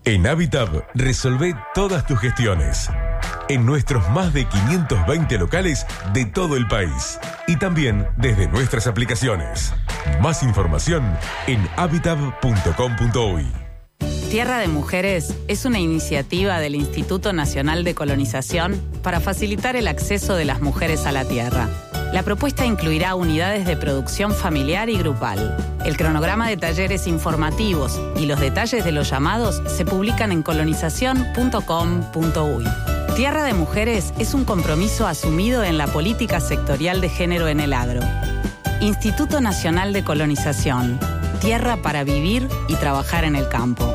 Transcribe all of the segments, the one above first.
En Habitab, resolvé todas tus gestiones. En nuestros más de 520 locales de todo el país. Y también desde nuestras aplicaciones. Más información en habitab.com.uy. Tierra de Mujeres es una iniciativa del Instituto Nacional de Colonización para facilitar el acceso de las mujeres a la tierra. La propuesta incluirá unidades de producción familiar y grupal. El cronograma de talleres informativos y los detalles de los llamados se publican en colonización.com.uy. Tierra de Mujeres es un compromiso asumido en la política sectorial de género en el agro. Instituto Nacional de Colonización. Tierra para vivir y trabajar en el campo.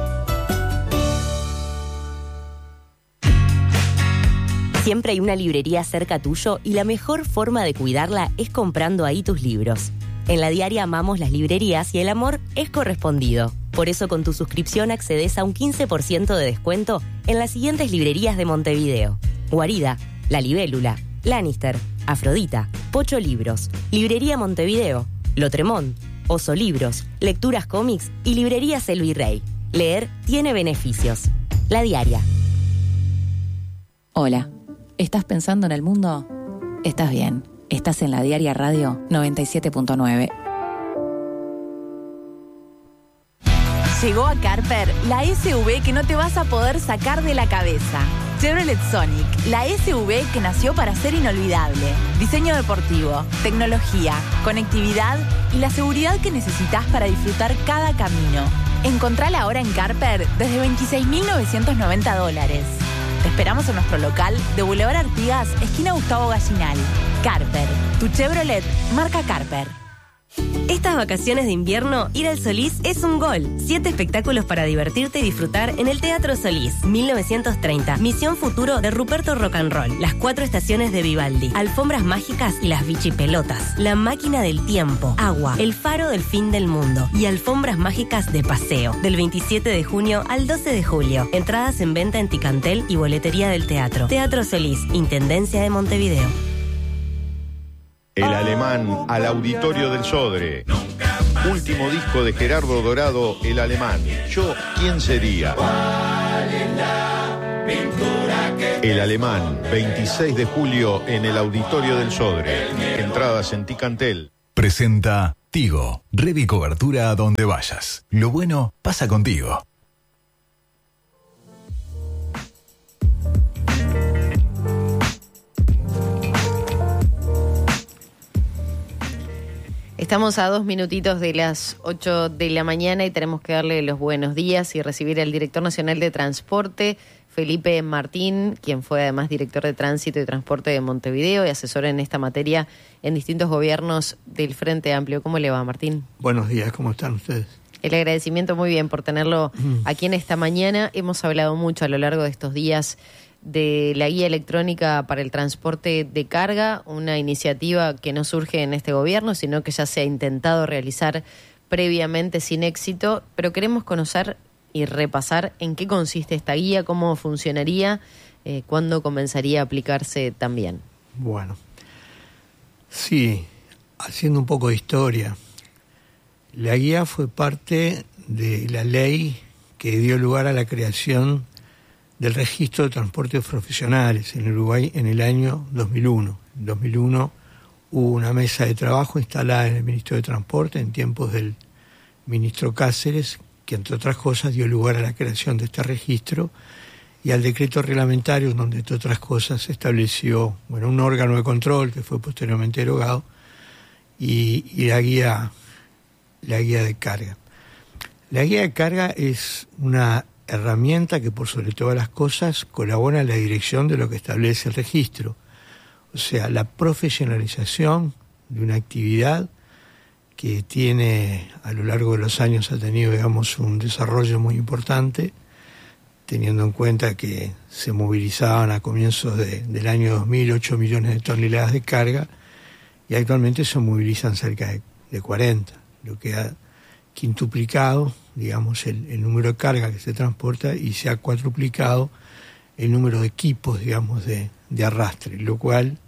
Siempre hay una librería cerca tuyo y la mejor forma de cuidarla es comprando ahí tus libros. En La Diaria amamos las librerías y el amor es correspondido. Por eso con tu suscripción accedes a un 15% de descuento en las siguientes librerías de Montevideo: Guarida, La Libélula, Lannister, Afrodita, Pocho Libros, Librería Montevideo, Lotremont, Oso Libros, Lecturas Cómics y Librería Selvirrey. Leer tiene beneficios. La Diaria. Hola, ¿estás pensando en el mundo? Estás bien. Estás en La Diaria Radio 97.9. Llegó a Carper la SUV que no te vas a poder sacar de la cabeza. Chevrolet Sonic, la SUV que nació para ser inolvidable. Diseño deportivo, tecnología, conectividad y la seguridad que necesitas para disfrutar cada camino. Encontrala ahora en Carper desde $26.990. Te esperamos en nuestro local de Boulevard Artigas, esquina Gustavo Gallinal. Carper, tu Chevrolet marca Carper. Estas vacaciones de invierno, ir al Solís es un gol. 7 espectáculos para divertirte y disfrutar en el Teatro Solís. 1930, Misión Futuro de Ruperto Rock and Roll. Las 4 estaciones de Vivaldi. Alfombras mágicas y las bichipelotas. La máquina del tiempo. Agua. El faro del fin del mundo. Y alfombras mágicas de paseo. Del 27 de junio al 12 de julio. Entradas en venta en Ticantel y boletería del teatro. Teatro Solís, Intendencia de Montevideo. El Alemán al Auditorio del Sodre. Último disco de Gerardo Dorado, El Alemán. Yo, ¿quién sería? El Alemán, 26 de julio en el Auditorio del Sodre. Entradas en Ticantel. Presenta Tigo. Red y cobertura a donde vayas. Lo bueno pasa contigo. Estamos a 2 minutitos de las 8 de la mañana y tenemos que darle los buenos días y recibir al director nacional de Transporte, Felipe Martín, quien fue además director de Tránsito y Transporte de Montevideo y asesor en esta materia en distintos gobiernos del Frente Amplio. ¿Cómo le va, Martín? Buenos días, ¿cómo están ustedes? El agradecimiento muy bien por tenerlo aquí en esta mañana. Hemos hablado mucho a lo largo de estos días de la guía electrónica para el transporte de carga, una iniciativa que no surge en este gobierno, sino que ya se ha intentado realizar previamente sin éxito, pero queremos conocer y repasar en qué consiste esta guía, cómo funcionaría, cuándo comenzaría a aplicarse también. Bueno, sí, haciendo un poco de historia, la guía fue parte de la ley que dio lugar a la creación del registro de transportes profesionales en Uruguay en el año 2001. En 2001 hubo una mesa de trabajo instalada en el Ministerio de Transporte en tiempos del ministro Cáceres, que entre otras cosas dio lugar a la creación de este registro y al decreto reglamentario donde entre otras cosas se estableció un órgano de control que fue posteriormente derogado y la guía de carga. La guía de carga es una herramienta que por sobre todas las cosas colabora en la dirección de lo que establece el registro, o sea, la profesionalización de una actividad que tiene a lo largo de los años ha tenido, digamos, un desarrollo muy importante, teniendo en cuenta que se movilizaban a comienzos del año 2000 8 millones de toneladas de carga y actualmente se movilizan cerca de 40, lo que ha quintuplicado, digamos, el número de carga que se transporta y se ha cuadruplicado el número de equipos, digamos, de arrastre, lo cual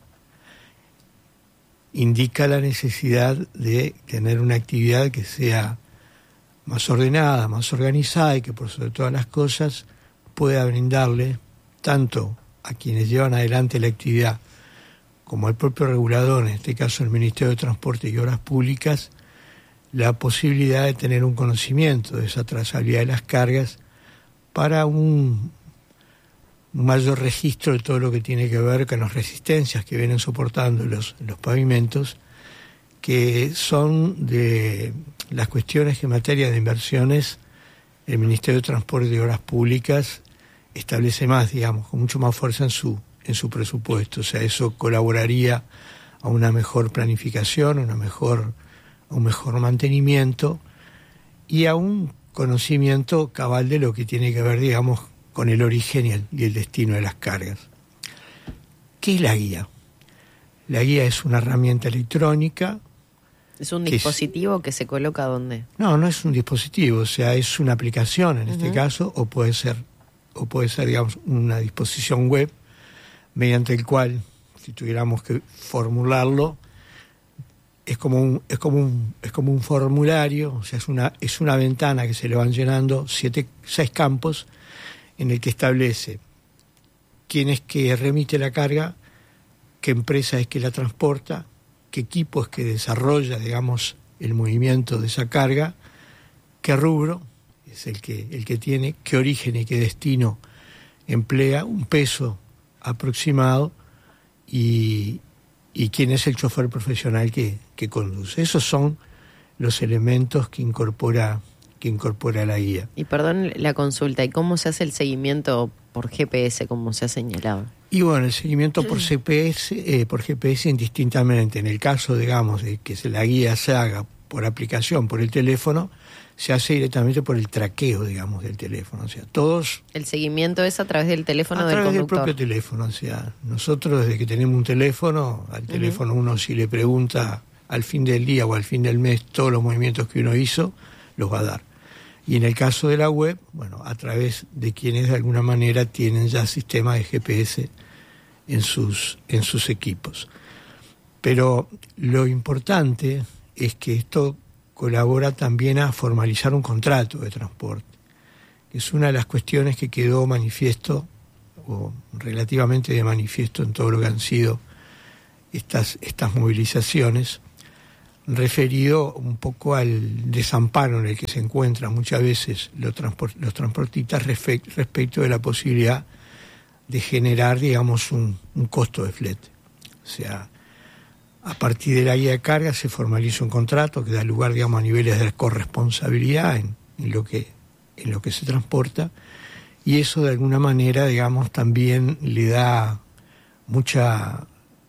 indica la necesidad de tener una actividad que sea más ordenada, más organizada y que por sobre todas las cosas pueda brindarle tanto a quienes llevan adelante la actividad como al propio regulador, en este caso el Ministerio de Transporte y Obras Públicas, la posibilidad de tener un conocimiento de esa trazabilidad de las cargas para un mayor registro de todo lo que tiene que ver con las resistencias que vienen soportando los pavimentos, que son de las cuestiones que en materia de inversiones el Ministerio de Transporte y Obras Públicas establece más, digamos, con mucho más fuerza en su presupuesto. O sea, eso colaboraría a una mejor planificación, a un mejor mantenimiento y a un conocimiento cabal de lo que tiene que ver, digamos, con el origen y el destino de las cargas. ¿Qué es la guía? La guía es una herramienta electrónica. ¿Es un dispositivo que se coloca dónde? No es un dispositivo, o sea, es una aplicación en este caso, o puede ser, digamos, una disposición web mediante el cual, si tuviéramos que formularlo, es como un formulario, o sea, es una ventana que se le van llenando 6 campos en el que establece quién es que remite la carga, qué empresa es que la transporta, qué equipo es que desarrolla, digamos, el movimiento de esa carga, qué rubro es el que tiene, qué origen y qué destino emplea, un peso aproximado y quién es el chofer profesional que conduce. Esos son los elementos que incorpora la guía. Y perdón la consulta, ¿y cómo se hace el seguimiento por GPS, como se ha señalado? Y bueno, el seguimiento por GPS indistintamente. En el caso, digamos, de que la guía se haga por aplicación, por el teléfono, se hace directamente por el traqueo, digamos, del teléfono. O sea, todos... El seguimiento es a través del teléfono del conductor. A través del propio teléfono. O sea, nosotros desde que tenemos un teléfono, al teléfono uno si le pregunta al fin del día o al fin del mes todos los movimientos que uno hizo, los va a dar. Y en el caso de la web, bueno, a través de quienes de alguna manera tienen ya sistema de GPS en sus equipos. Pero lo importante es que esto colabora también a formalizar un contrato de transporte, que es una de las cuestiones que quedó manifiesto, o relativamente de manifiesto en todo lo que han sido estas movilizaciones, referido un poco al desamparo en el que se encuentran muchas veces los transportistas respecto de la posibilidad de generar, digamos, un costo de flete. O sea, a partir de la guía de carga se formaliza un contrato que da lugar, digamos, a niveles de corresponsabilidad en lo que se transporta, y eso de alguna manera, digamos, también le da mucha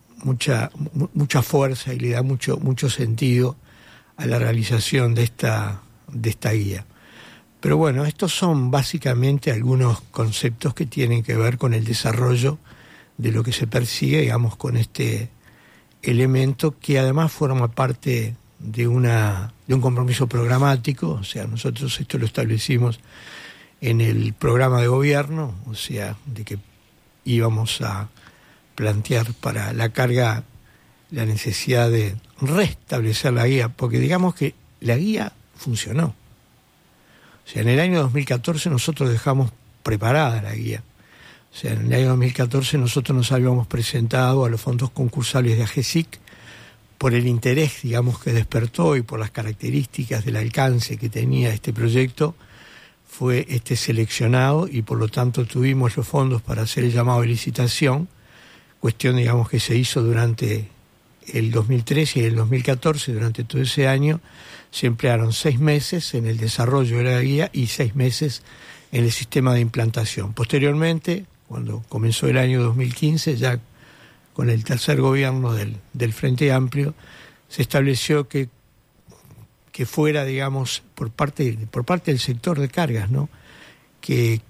fuerza y le da mucho sentido a la realización de esta guía. Pero bueno, estos son básicamente algunos conceptos que tienen que ver con el desarrollo de lo que se persigue, digamos, con este elemento que además forma parte de un compromiso programático. O sea, nosotros esto lo establecimos en el programa de gobierno, o sea, de que íbamos a plantear para la carga la necesidad de restablecer la guía, porque digamos que la guía funcionó. O sea, en el año 2014 nosotros dejamos preparada la guía. O sea, en el año 2014 nosotros nos habíamos presentado a los fondos concursables de AGESIC por el interés, digamos, que despertó y por las características del alcance que tenía este proyecto. Fue seleccionado y por lo tanto tuvimos los fondos para hacer el llamado de licitación, cuestión, digamos, que se hizo durante el 2013 y el 2014. Durante todo ese año se emplearon 6 meses en el desarrollo de la guía y 6 meses en el sistema de implantación. Posteriormente, cuando comenzó el año 2015, ya con el tercer gobierno del Frente Amplio, se estableció que fuera, digamos, por parte del sector de cargas, ¿no?, que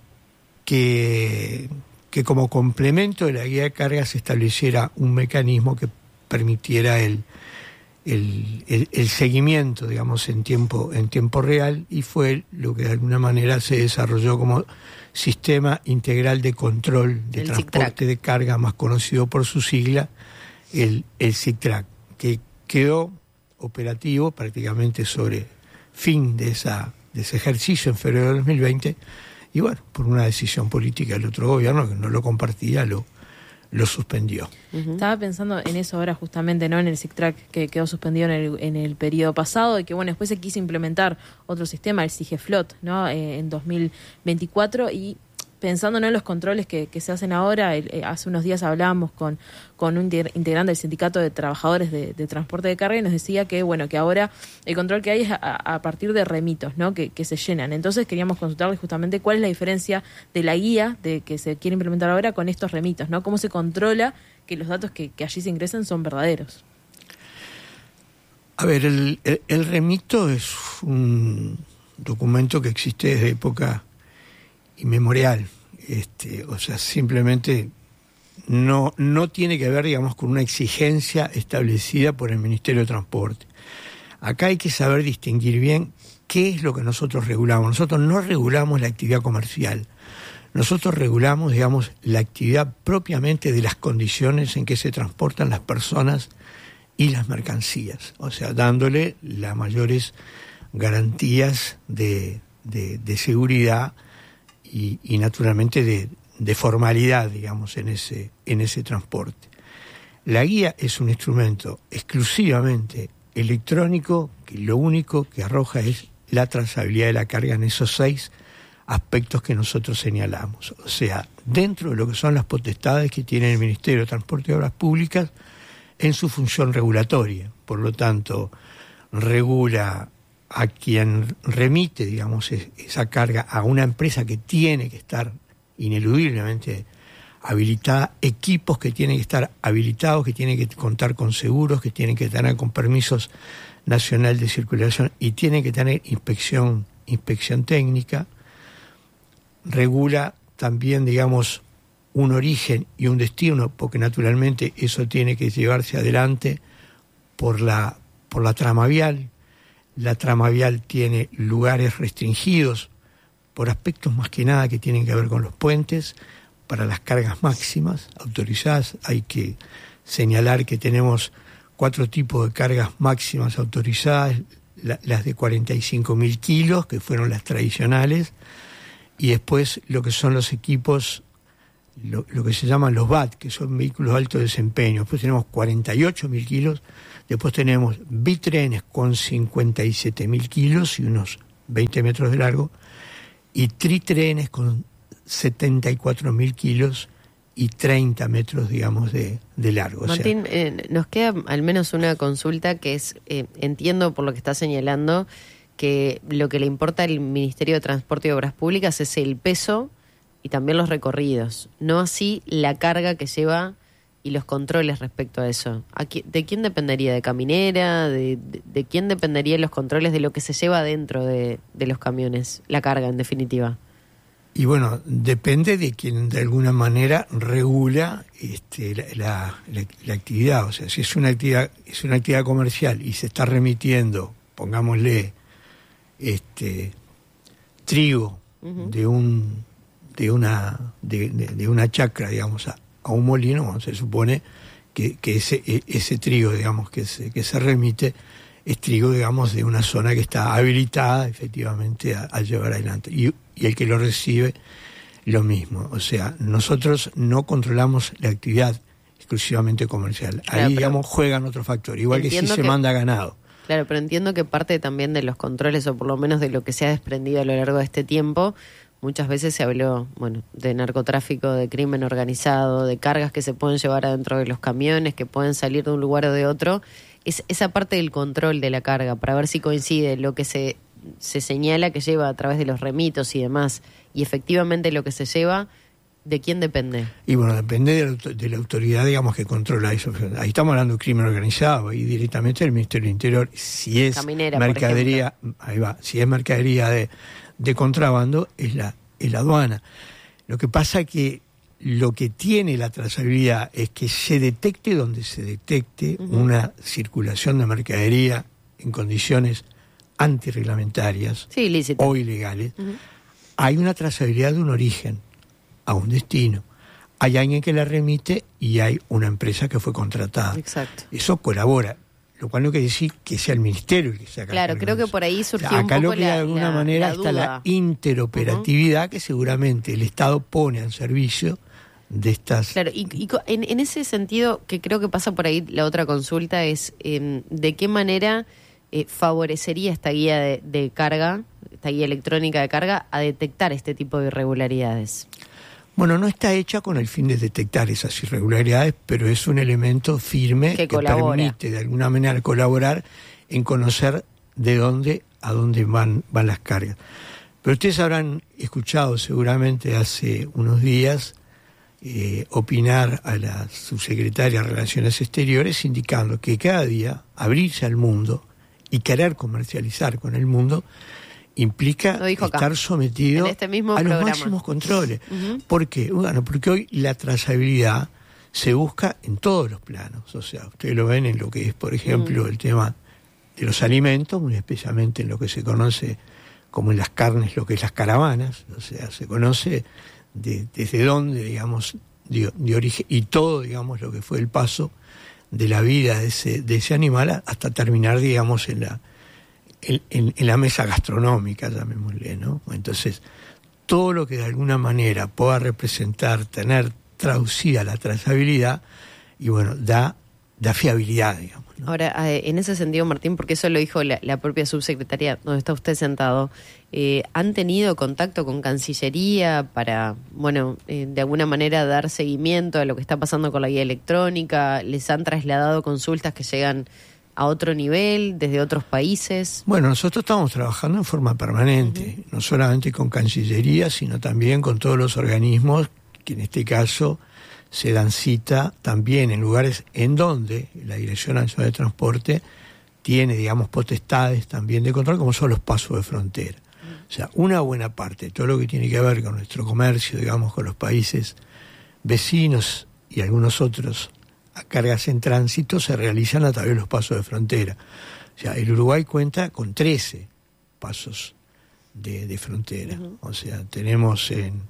como complemento de la guía de cargas se estableciera un mecanismo que permitiera el seguimiento, digamos, en tiempo real, y fue lo que de alguna manera se desarrolló como Sistema Integral de Control de Transporte de Carga, más conocido por su sigla, el SICTRAC, que quedó operativo prácticamente sobre fin de esa ese ejercicio en febrero de 2020, y bueno, por una decisión política del otro gobierno que no lo compartía, lo suspendió. Estaba pensando en eso ahora justamente, ¿no? En el SICTRAC que quedó suspendido en el periodo pasado y que bueno, después se quiso implementar otro sistema, el SIGEFLOT, ¿no? En 2024, y pensando, ¿no?, en los controles que se hacen ahora, hace unos días hablábamos con un integrante del sindicato de trabajadores de transporte de carga y nos decía que bueno, que ahora el control que hay es a partir de remitos, ¿no?, que se llenan. Entonces queríamos consultarle justamente cuál es la diferencia de la guía que se quiere implementar ahora con estos remitos, ¿no? ¿Cómo se controla que los datos que allí se ingresan son verdaderos? A ver, el remito es un documento que existe desde época inmemorial, o sea, simplemente no tiene que ver, digamos, con una exigencia establecida por el Ministerio de Transporte. Acá hay que saber distinguir bien qué es lo que nosotros regulamos. Nosotros no regulamos la actividad comercial, nosotros regulamos, digamos, la actividad propiamente de las condiciones en que se transportan las personas y las mercancías, o sea, dándole las mayores garantías de seguridad y naturalmente de formalidad, digamos, en ese transporte. La guía es un instrumento exclusivamente electrónico que lo único que arroja es la trazabilidad de la carga en esos 6 aspectos que nosotros señalamos. O sea, dentro de lo que son las potestades que tiene el Ministerio de Transporte y Obras Públicas en su función regulatoria. Por lo tanto, regula a quien remite, digamos, esa carga a una empresa que tiene que estar ineludiblemente habilitada, equipos que tienen que estar habilitados, que tienen que contar con seguros, que tienen que tener con permisos nacional de circulación y tienen que tener inspección técnica. Regula también, digamos, un origen y un destino, porque naturalmente eso tiene que llevarse adelante por la trama vial. La trama vial tiene lugares restringidos por aspectos más que nada que tienen que ver con los puentes. Para las cargas máximas autorizadas hay que señalar que tenemos 4 tipos de cargas máximas autorizadas, las de 45.000 kilos, que fueron las tradicionales, y después lo que son los equipos, lo que se llaman los VAT, que son vehículos de alto desempeño. Después tenemos 48.000 kilos, después tenemos bitrenes con 57.000 kilos y unos 20 metros de largo, y tritrenes con 74.000 kilos y 30 metros, digamos, de largo. Martín, nos queda al menos una consulta que es, entiendo por lo que está señalando, que lo que le importa al Ministerio de Transporte y Obras Públicas es el peso y también los recorridos, no así la carga que lleva y los controles respecto a eso. ¿De quién dependería? ¿De Caminera? ¿De quién dependerían los controles de lo que se lleva dentro de los camiones? La carga, en definitiva. Y bueno, depende de quien de alguna manera regula la actividad. O sea, si es una actividad comercial y se está remitiendo, pongámosle, trigo de una chacra, digamos, a un molino, bueno, se supone que ese trigo, digamos, que se remite es trigo, digamos, de una zona que está habilitada efectivamente a llevar adelante. Y el que lo recibe, lo mismo. O sea, nosotros no controlamos la actividad exclusivamente comercial. Ahí, claro, digamos, juegan otro factor. Igual que si se manda ganado. Claro, pero entiendo que parte también de los controles, o por lo menos de lo que se ha desprendido a lo largo de este tiempo, muchas veces se habló, bueno, de narcotráfico, de crimen organizado, de cargas que se pueden llevar adentro de los camiones, que pueden salir de un lugar o de otro. Es esa parte del control de la carga, para ver si coincide lo que se señala que lleva a través de los remitos y demás, y efectivamente lo que se lleva, ¿de quién depende? Y bueno, depende de la autoridad, digamos, que controla eso. Ahí estamos hablando de crimen organizado, y directamente del Ministerio del Interior. Si es Caminera, mercadería, ahí va, si es mercadería de contrabando, es la aduana. Lo que pasa que lo que tiene la trazabilidad es que se detecte donde se detecte una circulación de mercadería en condiciones antirreglamentarias, sí, ilícitas o ilegales. Hay una trazabilidad de un origen a un destino. Hay alguien que la remite y hay una empresa que fue contratada. Exacto. Eso colabora. lo cual no quiere decir que sea el ministerio el que saca. Claro, creo que por ahí surgió un acá poco lo que de alguna manera está la interoperatividad que seguramente el Estado pone al servicio de estas... Claro, y en ese sentido, que creo que pasa por ahí la otra consulta, es de qué manera favorecería esta guía de carga, esta guía electrónica de carga, a detectar este tipo de irregularidades. Bueno, no está hecha con el fin de detectar esas irregularidades, pero es un elemento firme que permite de alguna manera colaborar en conocer de dónde a dónde van las cargas. Pero ustedes habrán escuchado seguramente hace unos días opinar a la subsecretaria de Relaciones Exteriores indicando que cada día abrirse al mundo y querer comercializar con el mundo implica estar sometido a los máximos controles. ¿Por qué? Bueno, porque hoy la trazabilidad se busca en todos los planos. O sea, ustedes lo ven en lo que es, por ejemplo, el tema de los alimentos, muy especialmente en lo que se conoce como en las carnes, lo que es las caravanas. O sea, se conoce desde dónde, digamos, de origen, y todo, digamos, lo que fue el paso de la vida de ese animal hasta terminar, digamos, en la mesa gastronómica, llamémosle, ¿no? Entonces, todo lo que de alguna manera pueda representar, tener traducida la trazabilidad, y bueno, da fiabilidad, digamos, ¿no? Ahora, en ese sentido, Martín, porque eso lo dijo la propia subsecretaria, donde está usted sentado, ¿han tenido contacto con Cancillería para, bueno, de alguna manera dar seguimiento a lo que está pasando con la guía electrónica? ¿Les han trasladado consultas que llegan a otro nivel, desde otros países? Bueno, nosotros estamos trabajando en forma permanente, no solamente con Cancillería, sino también con todos los organismos que en este caso se dan cita también en lugares en donde la Dirección Nacional de Transporte tiene, digamos, potestades también de control, como son los pasos de frontera. O sea, una buena parte de todo lo que tiene que ver con nuestro comercio, digamos, con los países vecinos y algunos otros a cargas en tránsito se realizan a través de los pasos de frontera. O sea, el Uruguay cuenta con 13 pasos de frontera. O sea, tenemos en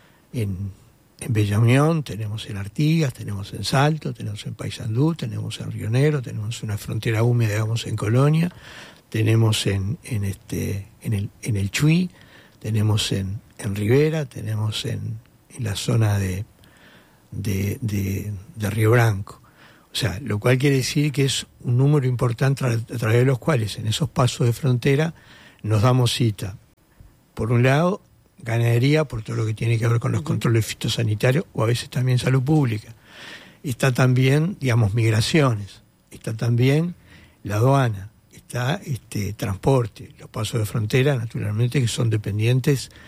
Bella Unión, tenemos en Artigas, tenemos en Salto, tenemos en Paysandú, tenemos en Río Negro, tenemos una frontera húmeda, digamos, en Colonia, tenemos en el Chuy, tenemos en Rivera, tenemos en la zona de Río Branco. O sea, lo cual quiere decir que es un número importante a través de los cuales en esos pasos de frontera nos damos cita. Por un lado, ganadería, por todo lo que tiene que ver con los controles fitosanitarios, o a veces también salud pública. Está también, digamos, migraciones, está también la aduana, está transporte, los pasos de frontera, naturalmente, que son dependientes